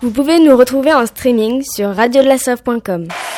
Vous pouvez nous retrouver en streaming sur radiodelasoft.com.